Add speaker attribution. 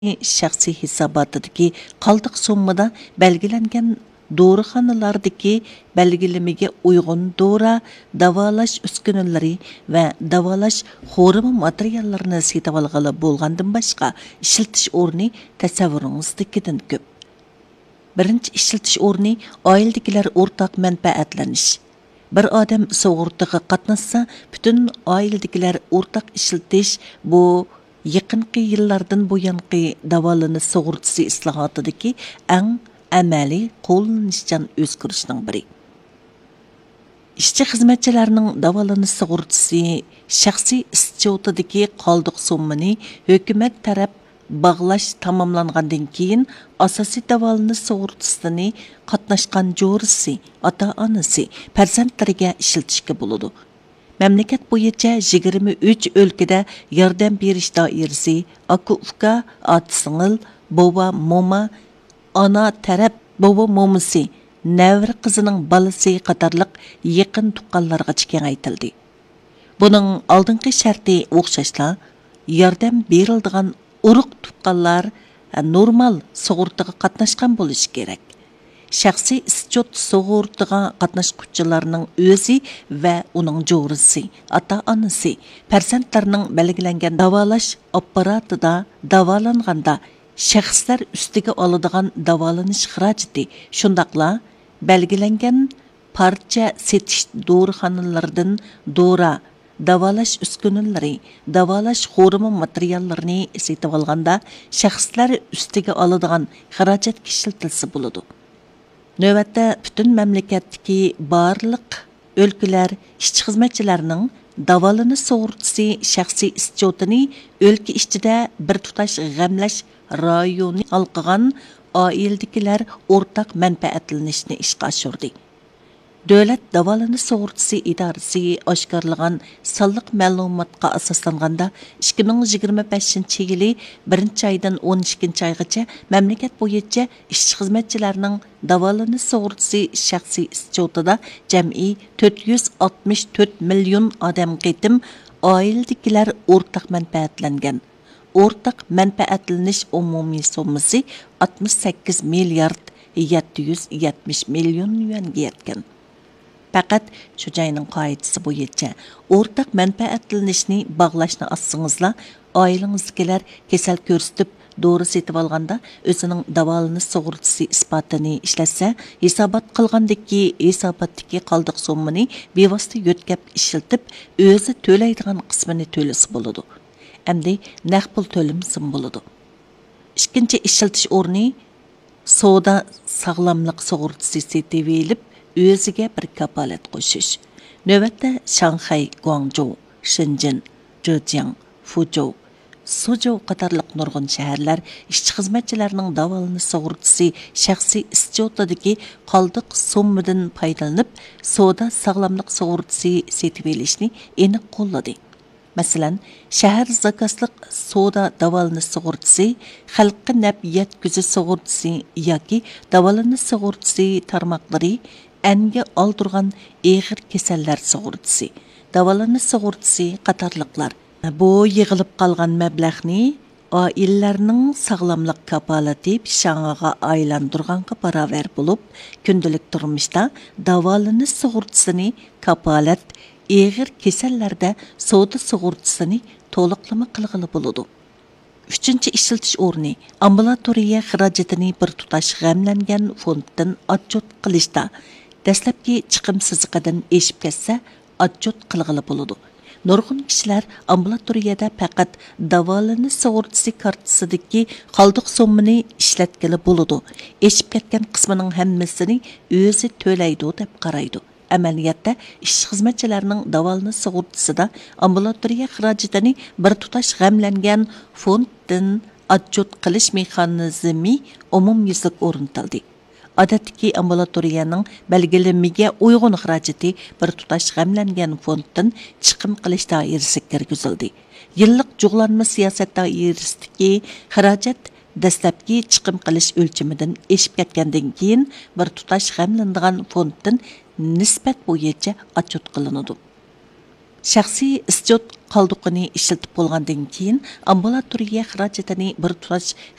Speaker 1: shaxsiy hisobotidagi qoldiq summada belgilangan dorixonalardagi belgilamaga uyg'un dora, davolash uskunalari va davolash xorimi materiallarini setib olg'ili bo'lgandan boshqa ishlatish o'rni tasavvuringizdagidan ko'p. Birinchi ishlatish o'rni oiladagilar o'rtaq manfaatlanish. Bir odam sug'urtaga qatnashsa, butun oiladagilar o'rtaq ishlatish bu yaqinqi yillardan buyanqi davolanish sug'urtasi islohotidagi eng amaliy qo'llanishchan o'zgarishning biri. Ishchi xizmatchilarning davolanish sug'urtasi shaxsiy ischotidagi qoldiq summani hukumat taraf bağlash tamamlangandan keyin asosiy davolanish sug'urtasini qatnashgan jo'risi, ota-onasi, farzandlariga ishlatishga bo'ladi. Mamlakat bo'yicha 23 o'lkada yordam berish doirasi, aka-uka, ota-singil, bova, momo, ana taraf bova momisi, navri qizining balasi qatorliq yaqin tuqqanlarga kengaytirildi. Buning oldingi sharti o'xshashla yordam beriladigan urug' tuqqanlar normal sug'urtaga qatnashgan bo'lishi kerak. Shaxsiy ischot sug'urtaga qatnashuvchilarning o'zi va uning jo'risi, ota-onasi, farzandlarining belgilangan davolash apparatida davolanganda shaxslar ustiga oladigan davolanish xarajati, shundaqla belgilangan parcha setish dorixonalaridan dora, davolash uskunalari, davolash xorimi materiallarini setib olganda shaxslar ustiga oladigan xarajat ishlatilsa bo'ladi. Növbətdə bütün məmləkətdəki barlıq ölkələr işçi xizmətçilərinin davolanish sug'urtasi shaxsiy ischotini o'lka ichida bir tutash g'amlash rayoni halqıgan oiladagilar o'rtaq manfaatlanishni ishga oshirdi. Davlat davolanish sug'urtasi idorasi oshkorlagan sonliq ma'lumotga asoslanganda 2025-yili 1-oydan 12-oygacha mamlakat bo'yicha ishchi xizmatchilarning davolanish sug'urtasi shaxsiy ischotida jami 464 million odam qitim oiladagilar o'rtaq manfaatlangan. O'rtaq manfaatlanish umumiy summasi 68 milliard 770 million yuanga yetgan. Faqat shu joyning qoidasi bo'yicha o'rtaq manfaatlanishni bog'lashni assingizla oilangizdagilar kasal ko'rsatib dori setib olganda o'zining davolanish sug'urtasi isbotini ishlatsa, hisobot qilgandagi hisobotdagi qoldiq summani bevosita yo'tkab ishlatib o'zi to'laydigan qismini to'lasa bo'ladi. Endi naqd pul to'lamasa bo'ladi. Ikkinchi ishlatish o'rni savdo sog'lomlik sug'urtasi setib olib o'ziga bir kapolat qo'shish. Navbatda Shanxay, Guangzhou, Shenzhen, Zhejiang, Fuzhou, Suzhou qatorliq nurg'un shaharlar ishchi xizmatchilarining davolanish sug'urtasi shaxsiy ischotidagi qoldiq summadan foydalanib, savdo sog'lomlik sug'urtasi setib olishni aniq qo'lladi. Masalan, shahar zakazliq savdo davolanish sug'urtasi, xalqqa naf yetkazish sug'urtasi yoki davolanish sug'urtasi tarmoqlari anga oldirgan eg'ir kasallar sug'urtasi, davolanish sug'urtasi qatorliqlar. Bu yig'ilib qolgan mablag'ni oilalarning sog'lomlik kapolati pishang'iga aylantirganga barobar bo'lib, kundalik turmushda davolanish sug'urtasini kapolat eg'ir kasallarda savdo sug'urtasini to'liqlama qilg'ili bo'ladi. Uchinchi ishlatish o'rni ambulatoriya xarajatini bir tutash g'amlangan fonddan отчет qilishda dastlabki chiqim siziqidan eshib ketsa отчет qilg'ili bo'ladi. Nurg'un kishilar ambulatoriyada faqat davolanish sug'urtasi kartasidagi qoldiq summani ishlatgili bo'ladi. Eshib ketgan qismining hammasini o'zi to'laydi deb qaraydi. Amaliyotda ishchi xizmatchilarining davolanish sug'urtasida ambulatoriya xarajatini bir tutash g'amlangan fonddan отчет qilish mexanizmi umumyuzlik o'rnatildi. Odatdagi ambulatoriyaning belgilamiga uyg'un xarajati bir tutash g'amlangan fonddan chiqim qilish doirasiga kirgizildi. Yillik jug'lanma siyosat doirasidagi xarajat dastlabki chiqim qilish o'lchamidan eshib ketgandan keyin bir tutash g'amlanadigan fonddan nisbat bo'yicha отчет qilinadi. Shaxsiy ischot qoldiqini ishlatib bo'lgandan keyin ambulatoriya xarajatini bir tutash